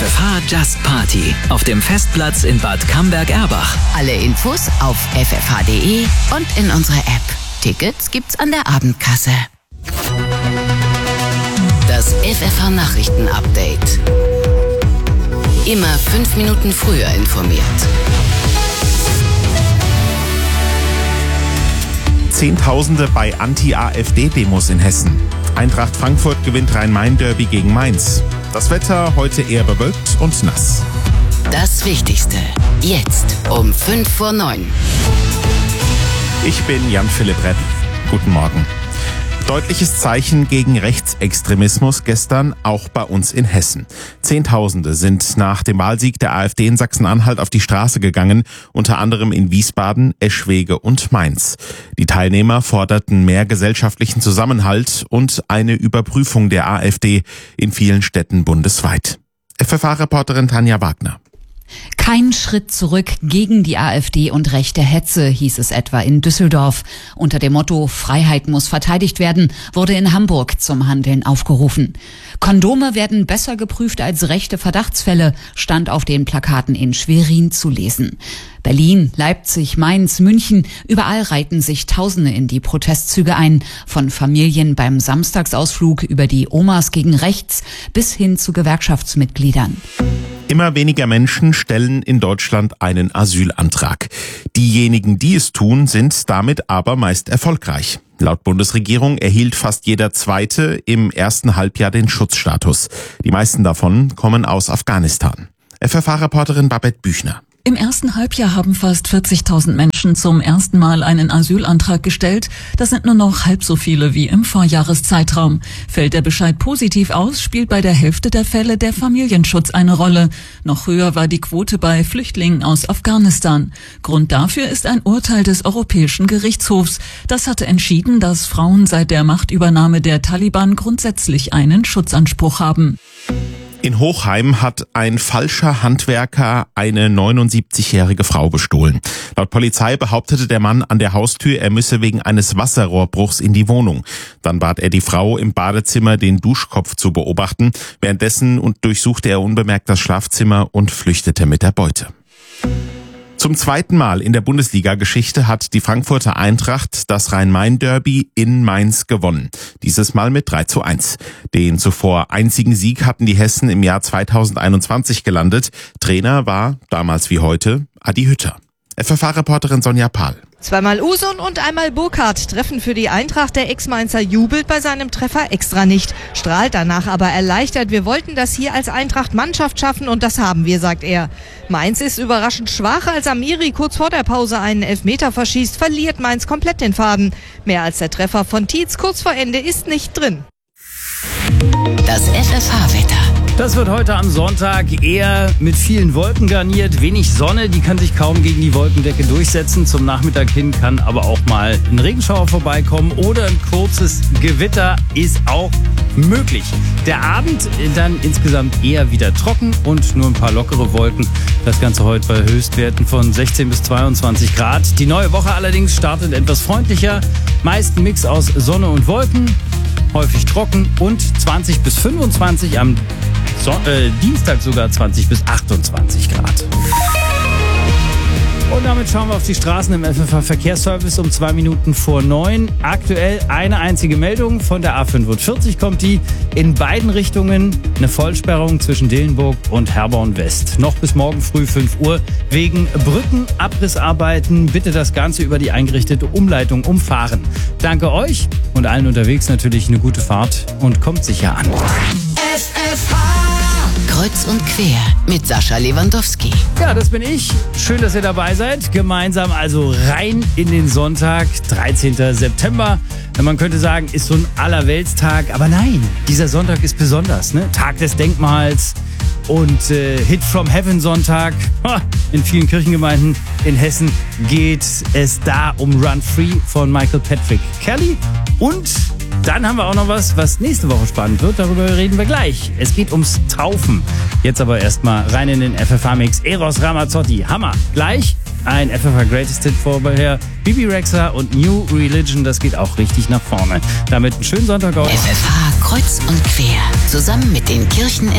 FFH Just Party auf dem Festplatz in Bad Camberg-Erbach. Alle Infos auf ffh.de und in unserer App. Tickets gibt's an der Abendkasse. Das FFH Nachrichten-Update. Immer 5 Minuten früher informiert. Zehntausende bei Anti-AfD-Demos in Hessen. Eintracht Frankfurt gewinnt Rhein-Main-Derby gegen Mainz. Das Wetter heute eher bewölkt und nass. Das Wichtigste jetzt um 8:55. Ich bin Jan-Philipp Repp. Guten Morgen. Deutliches Zeichen gegen Rechtsextremismus gestern auch bei uns in Hessen. Zehntausende sind nach dem Wahlsieg der AfD in Sachsen-Anhalt auf die Straße gegangen, unter anderem in Wiesbaden, Eschwege und Mainz. Die Teilnehmer forderten mehr gesellschaftlichen Zusammenhalt und eine Überprüfung der AfD in vielen Städten bundesweit. FFH-Reporterin Tanja Wagner. Kein Schritt zurück gegen die AfD und rechte Hetze, hieß es etwa in Düsseldorf. Unter dem Motto Freiheit muss verteidigt werden, wurde in Hamburg zum Handeln aufgerufen. Kondome werden besser geprüft als rechte Verdachtsfälle, stand auf den Plakaten in Schwerin zu lesen. Berlin, Leipzig, Mainz, München, überall reihten sich Tausende in die Protestzüge ein. Von Familien beim Samstagsausflug über die Omas gegen rechts bis hin zu Gewerkschaftsmitgliedern. Immer weniger Menschen stellen in Deutschland einen Asylantrag. Diejenigen, die es tun, sind damit aber meist erfolgreich. Laut Bundesregierung erhielt fast jeder Zweite im ersten Halbjahr den Schutzstatus. Die meisten davon kommen aus Afghanistan. FFH-Reporterin Babette Büchner. Im ersten Halbjahr haben fast 40.000 Menschen zum ersten Mal einen Asylantrag gestellt. Das sind nur noch halb so viele wie im Vorjahreszeitraum. Fällt der Bescheid positiv aus, spielt bei der Hälfte der Fälle der Familienschutz eine Rolle. Noch höher war die Quote bei Flüchtlingen aus Afghanistan. Grund dafür ist ein Urteil des Europäischen Gerichtshofs. Das hatte entschieden, dass Frauen seit der Machtübernahme der Taliban grundsätzlich einen Schutzanspruch haben. In Hochheim hat ein falscher Handwerker eine 79-jährige Frau bestohlen. Laut Polizei behauptete der Mann an der Haustür, er müsse wegen eines Wasserrohrbruchs in die Wohnung. Dann bat er die Frau im Badezimmer, den Duschkopf zu beobachten. Währenddessen durchsuchte er unbemerkt das Schlafzimmer und flüchtete mit der Beute. Zum zweiten Mal in der Bundesliga-Geschichte hat die Frankfurter Eintracht das Rhein-Main-Derby in Mainz gewonnen. Dieses Mal mit 3:1. Den zuvor einzigen Sieg hatten die Hessen im Jahr 2021 gelandet. Trainer war, damals wie heute, Adi Hütter. FFH-Reporterin Sonja Pahl. Zweimal Usun und einmal Burkhardt treffen für die Eintracht. Der Ex-Mainzer jubelt bei seinem Treffer extra nicht, strahlt danach aber erleichtert. Wir wollten das hier als Eintracht Mannschaft schaffen und das haben wir, sagt er. Mainz ist überraschend schwach, als Amiri kurz vor der Pause einen Elfmeter verschießt, verliert Mainz komplett den Faden. Mehr als der Treffer von Tietz kurz vor Ende ist nicht drin. Das FFH-Wetter. Das wird heute am Sonntag eher mit vielen Wolken garniert, wenig Sonne, die kann sich kaum gegen die Wolkendecke durchsetzen. Zum Nachmittag hin kann aber auch mal ein Regenschauer vorbeikommen oder ein kurzes Gewitter ist auch möglich. Der Abend dann insgesamt eher wieder trocken und nur ein paar lockere Wolken. Das Ganze heute bei Höchstwerten von 16 bis 22 Grad. Die neue Woche allerdings startet etwas freundlicher. Meist ein Mix aus Sonne und Wolken, häufig trocken und 20 bis 25 am Dienstag sogar 20 bis 28 Grad. Und damit schauen wir auf die Straßen im FFH-Verkehrsservice um 8:02. Aktuell eine einzige Meldung. Von der A45 kommt die in beiden Richtungen. Eine Vollsperrung zwischen Dillenburg und Herborn West. Noch bis morgen früh 5 Uhr wegen Brückenabrissarbeiten. Bitte das Ganze über die eingerichtete Umleitung umfahren. Danke euch und allen unterwegs natürlich eine gute Fahrt und kommt sicher an. Kreuz und quer mit Sascha Lewandowski. Ja, das bin ich. Schön, dass ihr dabei seid. Gemeinsam also rein in den Sonntag, 13. September. Man könnte sagen, ist so ein Allerweltstag. Aber nein, dieser Sonntag ist besonders. Ne? Tag des Denkmals und Hit from Heaven Sonntag. In vielen Kirchengemeinden in Hessen geht es da um Run Free von Michael Patrick Kelly. Und dann haben wir auch noch was nächste Woche spannend wird. Darüber reden wir gleich. Es geht ums Taufen. Jetzt aber erstmal rein in den FFH-Mix. Eros Ramazzotti, Hammer. Gleich ein FFH Greatest Hit vorher. Bibi Rexha und New Religion, das geht auch richtig nach vorne. Damit einen schönen Sonntag auch. FFH Kreuz und quer. Zusammen mit den Kirchen in